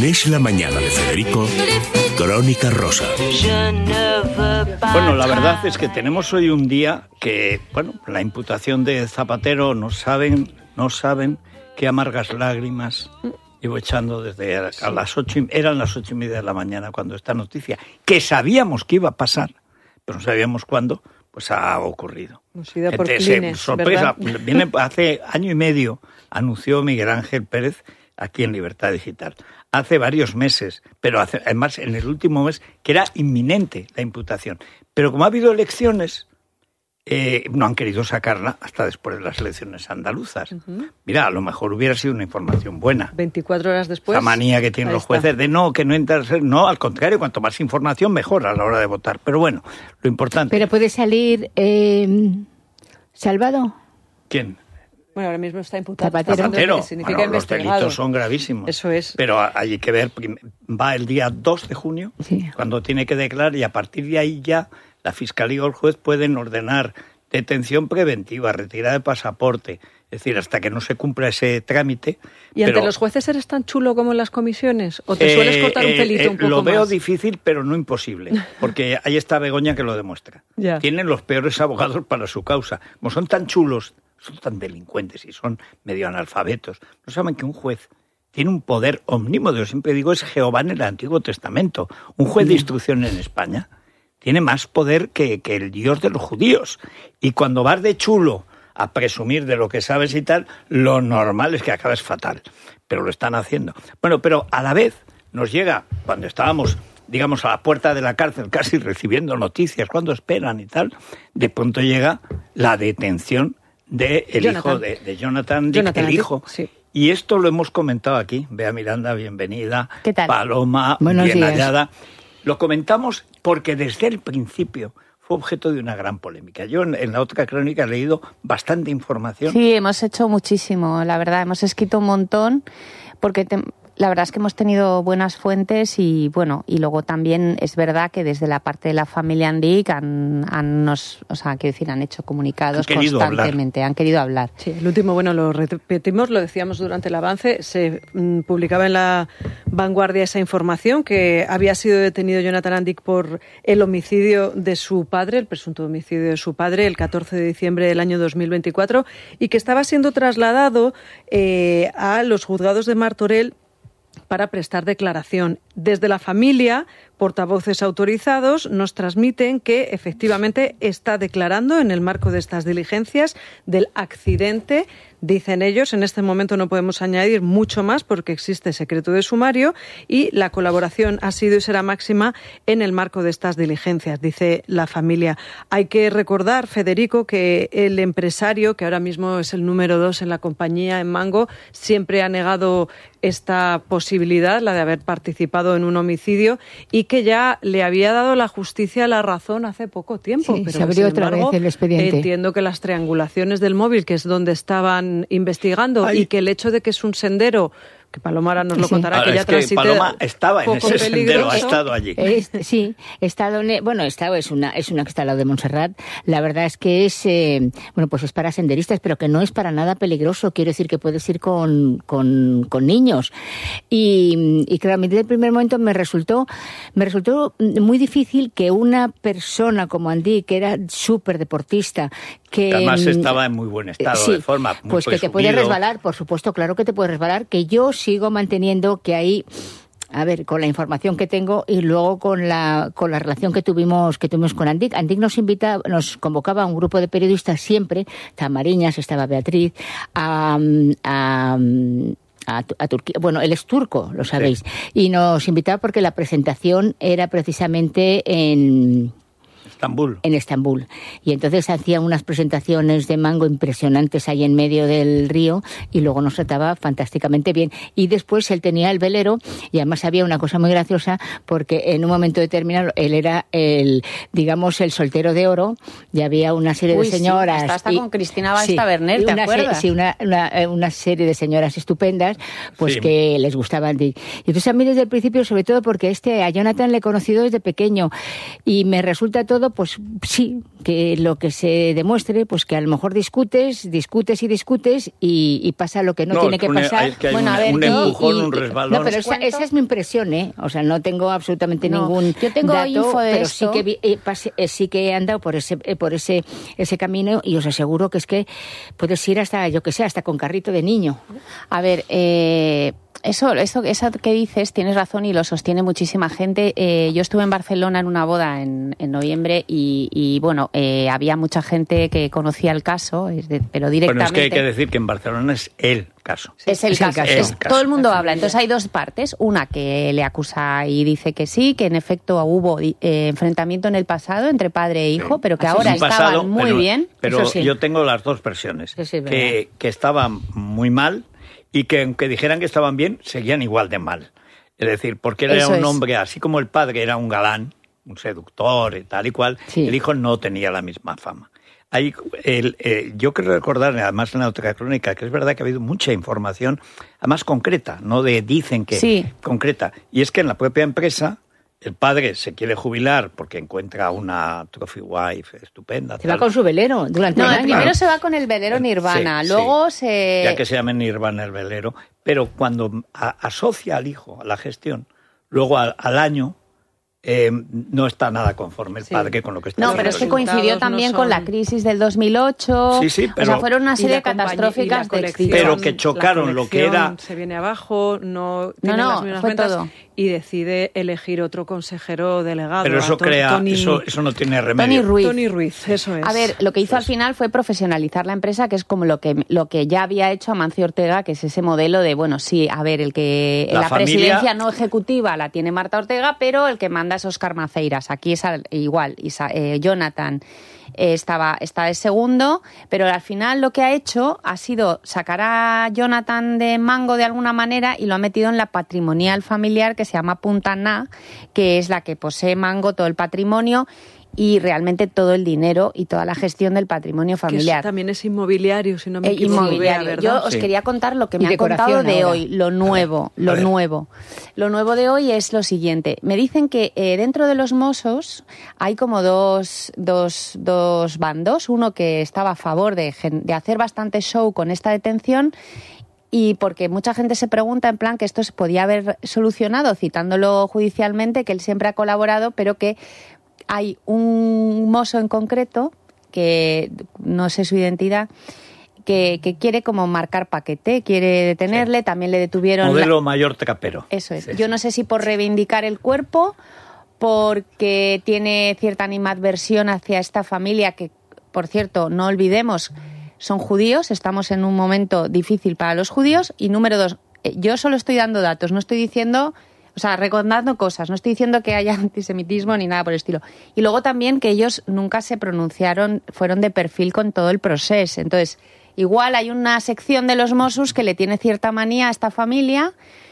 Es la mañana de Federico, Crónica Rosa. Bueno, la verdad es que tenemos hoy un día que, bueno, la imputación de Zapatero no saben qué amargas lágrimas llevo echando desde a las 8, eran las 8:30 de la mañana cuando esta noticia, que sabíamos que iba a pasar, pero no sabíamos cuándo, pues ha ocurrido. Sorpresa, viene hace año y medio, anunció Miguel Ángel Pérez aquí en Libertad Digital. Hace varios meses, pero además en el último mes, que era inminente la imputación. Pero como ha habido elecciones, no han querido sacarla hasta después de las elecciones andaluzas. Uh-huh. Mira, a lo mejor hubiera sido una información buena. 24 horas después. La manía que tienen los jueces de que no entras. No, al contrario, cuanto más información, mejor a la hora de votar. Pero bueno, lo importante. ¿Pero puede salir salvado? ¿Quién? Bueno, ahora mismo está imputado. Zapatero. Bueno, los delitos son gravísimos. Eso es. Pero hay que ver, va el día 2 de junio, sí, cuando tiene que declarar, y a partir de ahí ya la Fiscalía o el juez pueden ordenar detención preventiva, retirada de pasaporte, es decir, hasta que no se cumpla ese trámite. ¿Y ante los jueces eres tan chulo como en las comisiones? ¿O te sueles cortar un pelito un poco Lo veo más? Difícil, pero no imposible, porque ahí está Begoña que lo demuestra. Ya. Tienen los peores abogados para su causa. Como son tan chulos, son tan delincuentes y son medio analfabetos, no saben que un juez tiene un poder omnímodo. Yo siempre digo, es Jehová en el Antiguo Testamento. Un juez de instrucción en España tiene más poder que el Dios de los judíos. Y cuando vas de chulo a presumir de lo que sabes y tal, lo normal es que acabes fatal. Pero lo están haciendo. Bueno, pero a la vez nos llega, cuando estábamos, digamos, a la puerta de la cárcel, casi recibiendo noticias, cuando esperan y tal, de pronto llega la detención del hijo de Jonathan Dick, el hijo. Sí. Y esto lo hemos comentado aquí. Bea Miranda, bienvenida. ¿Qué tal? Paloma, buenos bien días. hallada. Lo comentamos porque desde el principio fue objeto de una gran polémica. Yo en la otra crónica he leído bastante información. Sí, hemos hecho muchísimo, la verdad. Hemos escrito un montón porque la verdad es que hemos tenido buenas fuentes y bueno, y luego también es verdad que desde la parte de la familia Andic han hecho comunicados constantemente, han querido hablar. Sí, el último, bueno, lo repetimos, lo decíamos durante el avance, se publicaba en La Vanguardia esa información que había sido detenido Jonathan Andic por el homicidio de su padre, el presunto homicidio de su padre, el 14 de diciembre del año 2024, y que estaba siendo trasladado a los juzgados de Martorell para prestar declaración. Desde la familia, portavoces autorizados nos transmiten que efectivamente está declarando en el marco de estas diligencias del accidente. Dicen ellos, en este momento no podemos añadir mucho más porque existe secreto de sumario y la colaboración ha sido y será máxima en el marco de estas diligencias, dice la familia. Hay que recordar, Federico, que el empresario, que ahora mismo es el número 2 en la compañía, en Mango, siempre ha negado esta posibilidad, la de haber participado en un homicidio, y que ya le había dado la justicia la razón hace poco tiempo. Sí, pero se abrió sin embargo, otra vez el expediente. Entiendo que las triangulaciones del móvil, que es donde estaban investigando, y que el hecho de que es un sendero, que Paloma ahora nos lo contará, que ya transite. Paloma estaba en ese sendero, ha estado allí. Sí, he estado es una que está al lado de Montserrat. La verdad es que es pues es para senderistas, pero que no es para nada peligroso. Quiero decir que puedes ir con niños. Y claro, desde el primer momento me resultó muy difícil que una persona como Andic, que era súper deportista, que además estaba en muy buen estado de forma, muy pues que te puede resbalar, por supuesto, claro que te puede resbalar, que yo sigo manteniendo que ahí, a ver, con la información que tengo y luego con la relación que tuvimos con Andic. Andic nos convocaba a un grupo de periodistas siempre, estaba Mariñas, estaba Beatriz, a Turquía. Bueno, él es turco, lo sabéis. Sí. Y nos invitaba porque la presentación era precisamente en Estambul. Y entonces hacía unas presentaciones de Mango impresionantes ahí en medio del río y luego nos trataba fantásticamente bien. Y después él tenía el velero y además había una cosa muy graciosa porque en un momento determinado él era el soltero de oro y había una serie de señoras. Sí, hasta con Cristina Balsta-Berner, ¿te acuerdas? Sí, una serie de señoras estupendas pues sí, que les gustaban. Y entonces a mí desde el principio, sobre todo porque a Jonathan le he conocido desde pequeño y me resulta todo todo, pues sí, que lo que se demuestre, pues que a lo mejor discutes y pasa lo que no tiene que pasar. Es que hay un empujón, un resbalón. No, pero esa es mi impresión, ¿eh? O sea, no tengo absolutamente ningún yo tengo dato, info de pero esto. sí que he andado por ese camino y os aseguro que es que puedes ir hasta, yo que sé, hasta con carrito de niño. A ver, eso que dices, tienes razón y lo sostiene muchísima gente. Yo estuve en Barcelona en una boda en noviembre y bueno, había mucha gente que conocía el caso, pero directamente... Bueno, es que hay que decir que en Barcelona es el caso. Es el caso. Todo el mundo habla. Entonces hay dos partes. Una que le acusa y dice que sí, que en efecto hubo enfrentamiento en el pasado entre padre e hijo, pero que ahora estaban muy bien. Pero yo tengo las dos versiones. Que estaban muy mal y que aunque dijeran que estaban bien, seguían igual de mal. Es decir, porque era un hombre, así como el padre era un galán, un seductor y tal y cual, el hijo no tenía la misma fama. Yo quiero recordar, además en la otra crónica, que es verdad que ha habido mucha información, además concreta, no dicen que concreta. Y es que en la propia empresa, el padre se quiere jubilar porque encuentra una trophy wife estupenda. Se va con su velero durante un año. Primero se va con el velero Nirvana, luego se... Ya que se llame Nirvana el velero, pero cuando asocia al hijo a la gestión, luego al año... no está nada conforme el padre con lo que está haciendo. No, pero es que coincidió también con la crisis del 2008. Pero, o sea, fueron una serie de catastróficas de pero que chocaron lo que era... Se viene abajo, no tiene las mismas ventas todo. Y decide elegir otro consejero delegado. Pero eso eso no tiene remedio. Tony Ruiz, eso es. A ver, lo que hizo al final fue profesionalizar la empresa, que es como lo que ya había hecho Amancio Ortega, que es ese modelo de, bueno, sí, a ver, la presidencia no ejecutiva la tiene Marta Ortega, pero el que manda es Óscar Maceiras. Aquí es igual, Jonathan está de segundo, pero al final lo que ha hecho ha sido sacar a Jonathan de Mango de alguna manera y lo ha metido en la patrimonial familiar que se llama Punta Na, que es la que posee Mango todo el patrimonio y realmente todo el dinero y toda la gestión del patrimonio familiar. Que también es inmobiliario, si no me equivoco. Inmobiliario. Yo os quería contar lo que me han contado de hoy, lo nuevo. Lo nuevo de hoy es lo siguiente. Me dicen que dentro de los Mossos hay como dos bandos. Uno que estaba a favor de hacer bastante show con esta detención y porque mucha gente se pregunta en plan que esto se podía haber solucionado citándolo judicialmente, que él siempre ha colaborado, pero que hay un mozo en concreto, que no sé su identidad, que quiere como marcar paquete, quiere detenerle, también le detuvieron... Modelo mayor trapero. Eso es. Yo no sé si por reivindicar el cuerpo, porque tiene cierta animadversión hacia esta familia que, por cierto, no olvidemos, son judíos, estamos en un momento difícil para los judíos. Y número 2, yo solo estoy dando datos, no estoy diciendo... O sea, recordando cosas, no estoy diciendo que haya antisemitismo ni nada por el estilo. Y luego también que ellos nunca se pronunciaron, fueron de perfil con todo el proceso. Entonces, igual hay una sección de los Mossos que le tiene cierta manía a esta familia.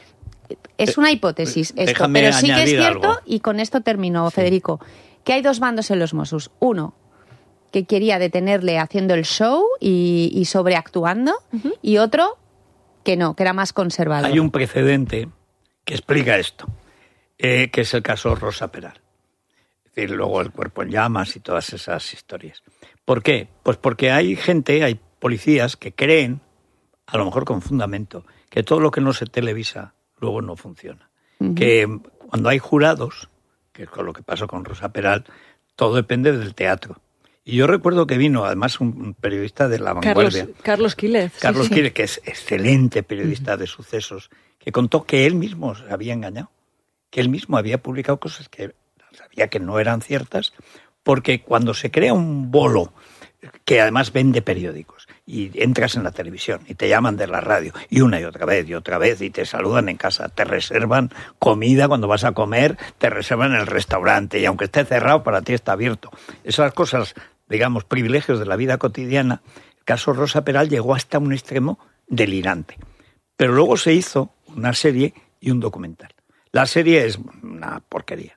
Es una hipótesis esto, pero sí que es cierto, algo. Y con esto termino, Federico, que hay dos bandos en los Mossos. Uno, que quería detenerle haciendo el show y sobreactuando, y otro, que no, que era más conservador. Hay un precedente que explica esto, que es el caso Rosa Peral. Es decir, luego el cuerpo en llamas y todas esas historias. ¿Por qué? Pues porque hay policías que creen, a lo mejor con fundamento, que todo lo que no se televisa luego no funciona. Que cuando hay jurados, que es con lo que pasó con Rosa Peral, todo depende del teatro. Y yo recuerdo que vino, además, un periodista de La Vanguardia. Carlos Quílez. Carlos Quílez, que es excelente periodista de sucesos, que contó que él mismo se había engañado, que él mismo había publicado cosas que sabía que no eran ciertas, porque cuando se crea un bolo, que además vende periódicos, y entras en la televisión, y te llaman de la radio, y una y otra vez, y te saludan en casa, te reservan comida cuando vas a comer, te reservan en el restaurante, y aunque esté cerrado, para ti está abierto. Esas cosas, digamos, privilegios de la vida cotidiana, el caso Rosa Peral llegó hasta un extremo delirante. Pero luego se hizo una serie y un documental. La serie es una porquería.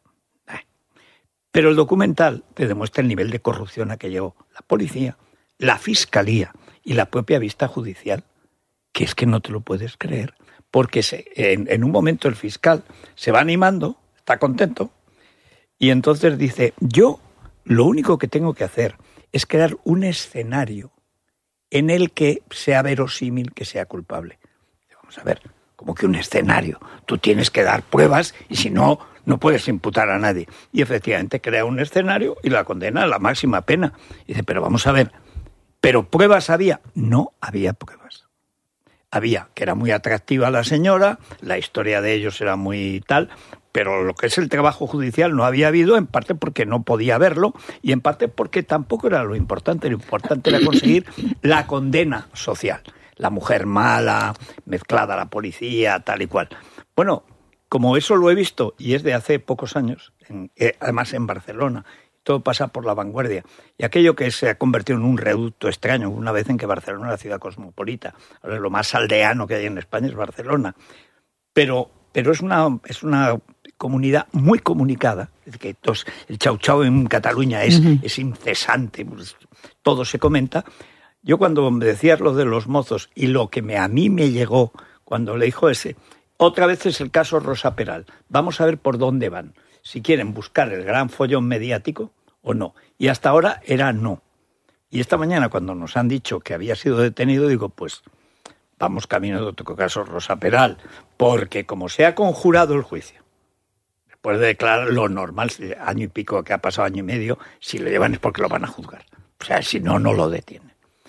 Pero el documental te demuestra el nivel de corrupción a que llegó la policía, la fiscalía y la propia vista judicial, que es que no te lo puedes creer. Porque en un momento el fiscal se va animando, está contento, y entonces dice, yo lo único que tengo que hacer es crear un escenario en el que sea verosímil que sea culpable. Vamos a ver, como que un escenario. Tú tienes que dar pruebas y si no, no puedes imputar a nadie. Y efectivamente crea un escenario y la condena a la máxima pena. Y dice, pero vamos a ver, ¿pero pruebas había? No había pruebas. Había que era muy atractiva la señora, la historia de ellos era muy tal, pero lo que es el trabajo judicial no había habido, en parte porque no podía haberlo y en parte porque tampoco era lo importante era conseguir la condena social. La mujer mala, mezclada a la policía, tal y cual. Bueno, como eso lo he visto y es de hace pocos años, además en Barcelona, todo pasa por La Vanguardia, y aquello que se ha convertido en un reducto extraño, una vez en que Barcelona es la ciudad cosmopolita, ahora lo más aldeano que hay en España es Barcelona, pero es una comunidad muy comunicada, es que el chau-chau en Cataluña es incesante, pues, todo se comenta. Yo cuando me decías lo de los mozos y lo que a mí me llegó cuando le dijo ese, otra vez es el caso Rosa Peral, vamos a ver por dónde van, si quieren buscar el gran follón mediático o no, y hasta ahora era no. Y esta mañana cuando nos han dicho que había sido detenido, digo, pues vamos camino de otro caso Rosa Peral, porque como se ha conjurado el juicio, después de declarar lo normal, año y pico que ha pasado, año y medio, si lo llevan es porque lo van a juzgar, o sea, si no, no lo detienen.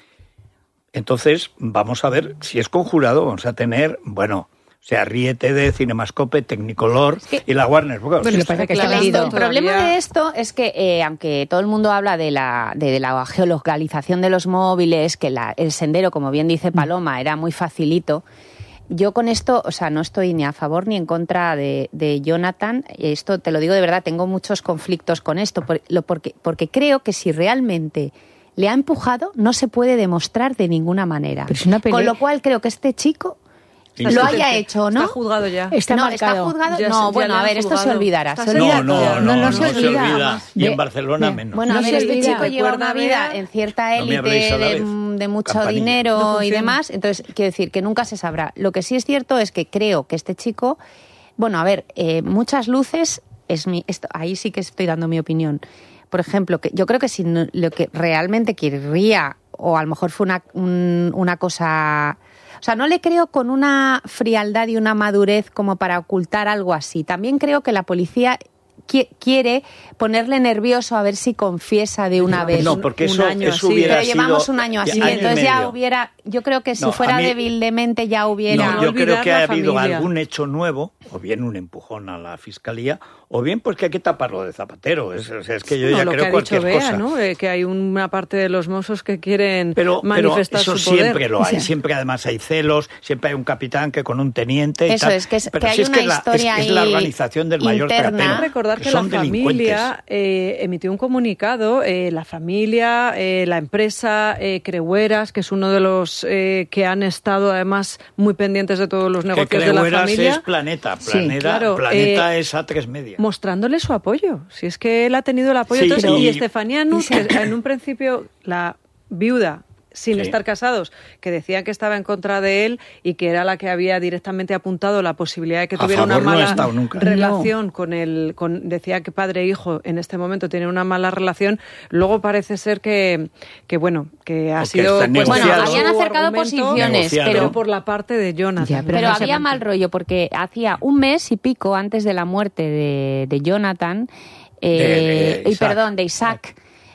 Entonces, vamos a ver, si es conjurado, vamos a tener, bueno, o sea, ríete de Cinemascope, Technicolor y la Warner. Bueno, lo que pasa es que está el problema de esto es que, aunque todo el mundo habla de la geolocalización de los móviles, que el sendero, como bien dice Paloma, era muy facilito, yo con esto, o sea, no estoy ni a favor ni en contra de Jonathan. Esto te lo digo de verdad, tengo muchos conflictos con esto, porque creo que si realmente le ha empujado, no se puede demostrar de ninguna manera. Con lo cual creo que este chico lo haya hecho, ¿no? Está juzgado ya. ¿Está juzgado? No, bueno, a ver, esto se olvidará. No se olvida. Y en Barcelona menos. Bueno, a ver, este chico lleva una vida en cierta élite de mucho dinero y demás, entonces quiero decir que nunca se sabrá. Lo que sí es cierto es que creo que este chico, bueno, a ver, muchas luces, ahí sí que estoy dando mi opinión. Por ejemplo, que yo creo que si lo que realmente querría, o a lo mejor fue una cosa... O sea, no le creo con una frialdad y una madurez como para ocultar algo así. También creo que la policía quiere ponerle nervioso a ver si confiesa de una vez. No, porque eso hubiera sido... Pero llevamos un año así, entonces ya hubiera... Yo creo que si fuera débil de mente ya hubiera... No, yo creo que ha habido algún hecho nuevo, o bien un empujón a la Fiscalía, o bien pues que hay que taparlo de Zapatero. Es que yo ya creo cualquier cosa. ¿No? Que hay una parte de los mozos que quieren manifestar su poder. Pero eso siempre lo hay. Siempre además hay celos, siempre hay un capitán que con un teniente... Eso es, que hay una historia es la organización del mayor cartel. Recordar que la familia emitió un comunicado, la familia, la empresa, Creueras, que es uno de los que han estado además muy pendientes de todos los negocios de la familia. Es Planeta. Planeta es A3 Media. Mostrándole su apoyo. Si es que él ha tenido el apoyo. Y Estefanía Nus, que en un principio la viuda, sin estar casados, que decían que estaba en contra de él y que era la que había directamente apuntado la posibilidad de que tuviera una mala relación decía que padre e hijo en este momento tienen una mala relación. Luego parece ser que ha sido... habían acercado posiciones, pero por la parte de Jonathan. Pero había mal rollo, porque hacía un mes y pico antes de la muerte de Jonathan, de Isaac,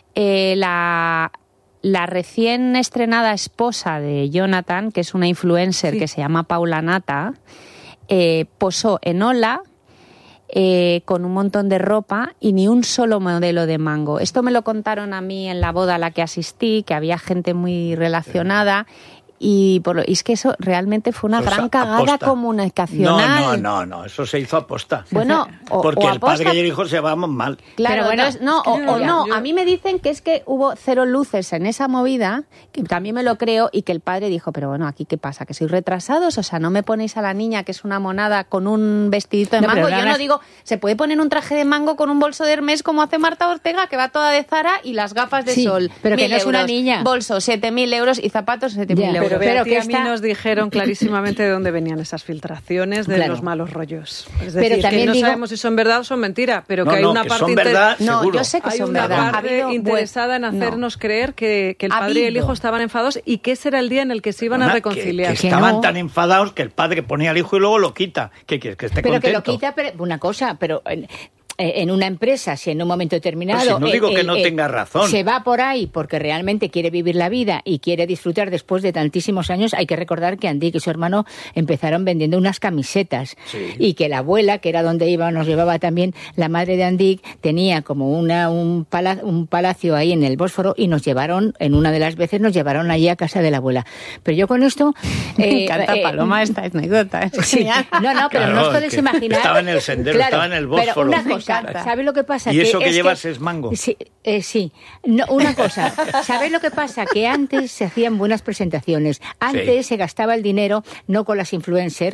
la recién estrenada esposa de Jonathan, que es una influencer que se llama Paula Nata, posó en Hola con un montón de ropa y ni un solo modelo de mango. Esto me lo contaron a mí en la boda a la que asistí, que había gente muy relacionada. Y es que eso realmente fue una gran cagada comunicacional. No, eso se hizo aposta. Bueno, porque el padre y el hijo se van mal. Claro, bueno, a mí me dicen que es que hubo cero luces en esa movida, que también me lo creo, y que el padre dijo, pero bueno, ¿aquí qué pasa? ¿Que sois retrasados? O sea, ¿no me ponéis a la niña, que es una monada, con un vestidito de mango? Yo no digo, se puede poner un traje de mango con un bolso de Hermès como hace Marta Ortega, que va toda de Zara, y las gafas de sol. Pero que no es una niña. Bolso, 7.000 euros y zapatos, 7.000 euros. Pero que a mí nos dijeron clarísimamente de dónde venían esas filtraciones de los malos rollos. Es decir, pero también que no sabemos si son verdad o son mentira, pero que hay una parte yo sé que son verdad. Interesada en hacernos creer que el padre y el hijo estaban enfadados y que ese era el día en el que se iban a reconciliar. Que estaban tan enfadados que el padre ponía al hijo y luego lo quita. ¿Qué quieres? Que esté contento. Pero que lo quita, pero una cosa, pero en una empresa, si en un momento determinado... Pues si no digo que no tenga razón. Se va por ahí porque realmente quiere vivir la vida y quiere disfrutar después de tantísimos años. Hay que recordar que Andic y su hermano empezaron vendiendo unas camisetas y que la abuela, que era donde nos llevaba también, la madre de Andic, tenía como un palacio ahí en el Bósforo y nos llevaron, en una de las veces, nos llevaron allí a casa de la abuela. Pero yo con esto... Me encanta, Paloma, esta anécdota. Sí. No, pero no os podéis imaginar... Estaba en el sendero, estaba en el Bósforo. Pero una cosa, ¿sabes lo que pasa? ¿Y eso que llevas es mango? Sí. No, una cosa, ¿sabes lo que pasa? Que antes se hacían buenas presentaciones. Antes se gastaba el dinero, no con las influencers,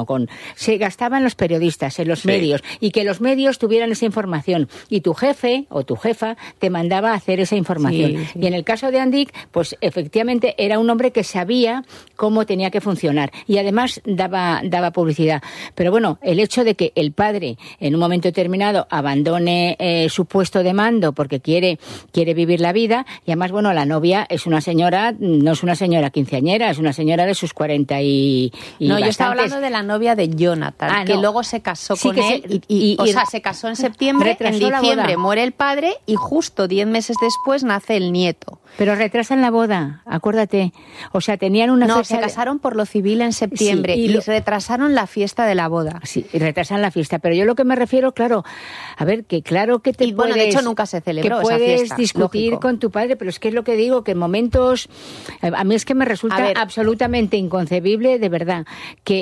se gastaba en los periodistas, en los medios, y que los medios tuvieran esa información. Y tu jefe o tu jefa te mandaba a hacer esa información. Sí. Y en el caso de Andic, pues efectivamente era un hombre que sabía cómo tenía que funcionar. Y además daba publicidad. Pero bueno, el hecho de que el padre, en un momento determinado, abandone su puesto de mando porque quiere vivir la vida, y además, la novia es una señora, no es una señora quinceañera, es una señora de sus 40 y no, bastantes. Yo estaba hablando de la novia de Jonathan, que luego se casó con él, se casó en septiembre, en diciembre muere el padre y justo 10 meses después nace el nieto. Pero retrasan la boda, acuérdate. O sea, tenían una fecha... se casaron por lo civil en septiembre y retrasaron la fiesta de la boda. Sí, y retrasan la fiesta. Pero yo lo que me refiero, claro, a ver, que claro que te puedes... de hecho nunca se celebró esa fiesta. Puedes discutir con tu padre, pero es que es lo que digo, que en momentos... A mí es que me resulta absolutamente inconcebible, de verdad, que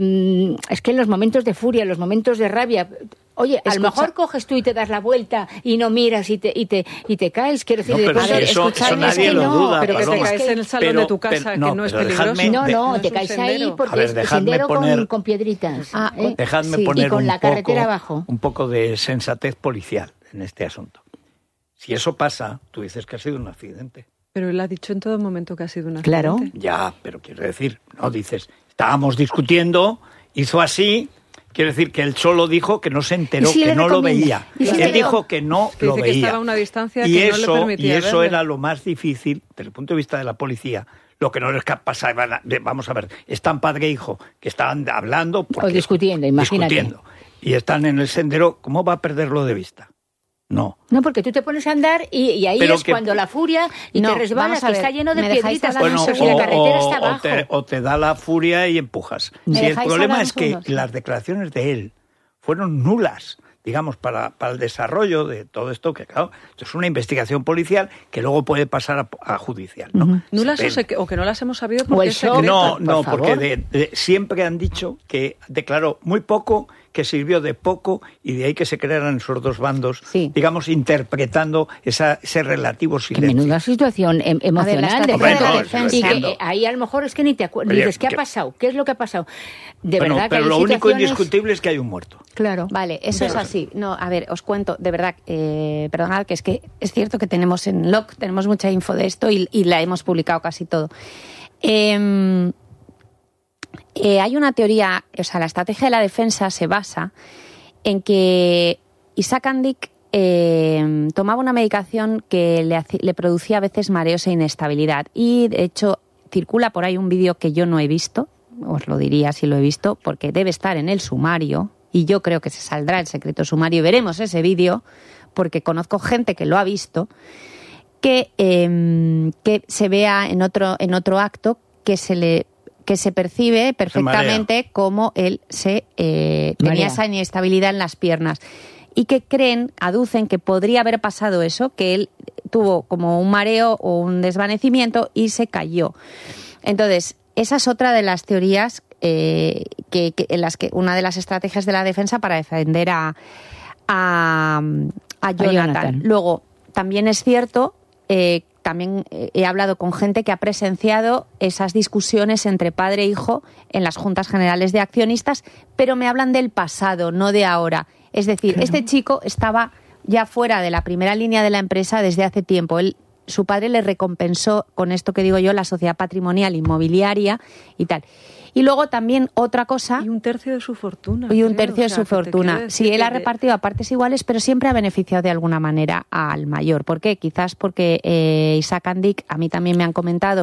es que en los momentos de furia, en los momentos de rabia... Oye, a lo mejor coges tú y te das la vuelta y no miras y te caes. Quiero decir, pero eso nadie lo duda. Pero que te caes en el salón de tu casa, que no es peligroso. No, te caes ahí porque es un sendero con piedritas. Dejadme poner y con la carretera abajo. Un poco de sensatez policial en este asunto. Si eso pasa, tú dices que ha sido un accidente. Pero él ha dicho en todo momento que ha sido un accidente. Claro. Ya, pero quiero decir, no dices, estábamos discutiendo, hizo así... Quiero decir que él solo dijo que no se enteró, que no lo veía. Él dijo que no lo veía. Que estaba a una distancia que no le permitía verlo. Y eso era lo más difícil, desde el punto de vista de la policía. Lo que no les pasaba, vamos a ver, están padre e hijo, que estaban hablando... O discutiendo, imagínate. Y están en el sendero, ¿cómo va a perderlo de vista? No, porque tú te pones a andar y ahí es cuando la furia y te resbalas, que está lleno de piedritas. Y la carretera está abajo. O te da la furia y empujas. Si el problema es que las declaraciones de él fueron nulas, digamos, para el desarrollo de todo esto, que claro, esto es una investigación policial que luego puede pasar a judicial, ¿no? ¿Nulas o que no las hemos sabido porque es secreto? No, porque siempre han dicho que declaró muy poco, que sirvió de poco y de ahí que se crearan esos dos bandos, digamos, interpretando ese relativo silencio. Qué menuda situación emocional. Y que ahí a lo mejor es que ni te acuerdas. Dices, ¿qué ha pasado? ¿Qué es lo que ha pasado? Verdad pero que lo único indiscutible es que hay un muerto. Claro. Vale, eso es así. No, a ver, os cuento, de verdad, perdonad, que es cierto que tenemos en LOC, tenemos mucha info de esto y la hemos publicado casi todo. Hay una teoría, o sea, la estrategia de la defensa se basa en que Isaac Andic tomaba una medicación que le producía a veces mareos e inestabilidad. Y, de hecho, circula por ahí un vídeo que yo no he visto, os lo diría si lo he visto, porque debe estar en el sumario, y yo creo que se saldrá el secreto sumario y veremos ese vídeo, porque conozco gente que lo ha visto, que se vea en otro acto que se percibe perfectamente como él tenía esa inestabilidad en las piernas y que aducen que podría haber pasado eso, que él tuvo como un mareo o un desvanecimiento y se cayó. Entonces, esa es otra de las teorías en las que una de las estrategias de la defensa para defender a Jonathan. Luego, también es cierto, también he hablado con gente que ha presenciado esas discusiones entre padre e hijo en las juntas generales de accionistas, pero me hablan del pasado, no de ahora. Es decir, este chico estaba ya fuera de la primera línea de la empresa desde hace tiempo. Él su padre le recompensó con esto que digo yo, la sociedad patrimonial inmobiliaria y tal. Y luego también otra cosa... Y un tercio de su fortuna. Y un tercio de su fortuna. Sí, él ha repartido a partes iguales, pero siempre ha beneficiado de alguna manera al mayor. ¿Por qué? Quizás porque Isaac Andic, a mí también me han comentado